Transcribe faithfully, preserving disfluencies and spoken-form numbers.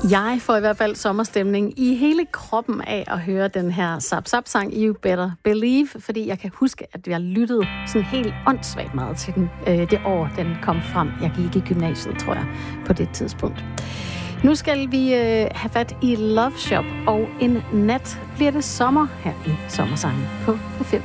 Jeg får i hvert fald sommerstemning i hele kroppen af at høre den her Zap-Zap-sang You Better Believe, fordi jeg kan huske, at jeg lyttede sådan helt åndssvagt meget til den øh, det år, den kom frem. Jeg gik i gymnasiet, tror jeg, på det tidspunkt. Nu skal vi øh, have fat i Love Shop, og en nat bliver det sommer her i Sommersangen på P fem.